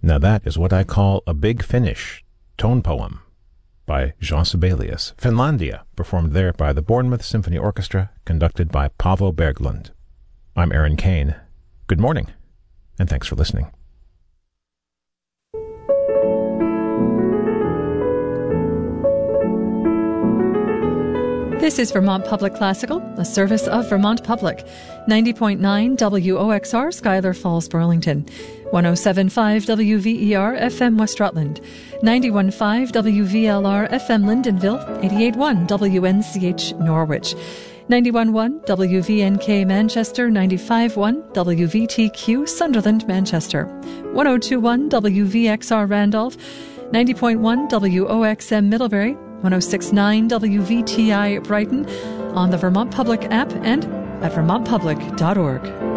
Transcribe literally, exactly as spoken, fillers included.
Now that is what I call a big finish, tone poem, by Jean Sibelius, Finlandia, performed there by the Bournemouth Symphony Orchestra, conducted by Paavo Berglund. I'm Aaron Kane. Good morning, and thanks for listening. This is Vermont Public Classical, a service of Vermont Public. ninety point nine W O X R, Schuyler Falls, Burlington. one oh seven point five W V E R, F M West Rutland. ninety-one point five W V L R, F M Lyndonville. eighty-eight point one W N C H, Norwich. ninety-one point one W V N K, Manchester. ninety-five point one W V T Q, Sunderland, Manchester. one oh two point one W V X R, Randolph. ninety point one W O X M, Middlebury. one oh six point nine W V T I, Brighton, on the Vermont Public app and at vermont public dot org.